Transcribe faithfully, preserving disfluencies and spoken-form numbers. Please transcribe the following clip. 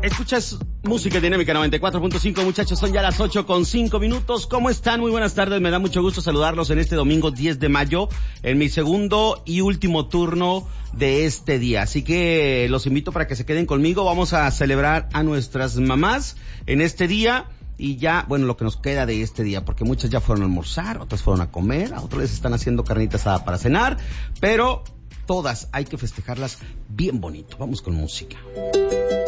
Escuchas música dinámica noventa y cuatro punto cinco, muchachos, son ya las ocho con cinco minutos. ¿Cómo están? Muy buenas tardes, me da mucho gusto saludarlos en este domingo diez de mayo, en mi segundo y último turno de este día. Así que los invito para que se queden conmigo, vamos a celebrar a nuestras mamás en este día. Y ya, bueno, lo que nos queda de este día, porque muchas ya fueron a almorzar, otras fueron a comer, a otros les están haciendo carnita asada para cenar, pero todas hay que festejarlas bien bonito. Vamos con música.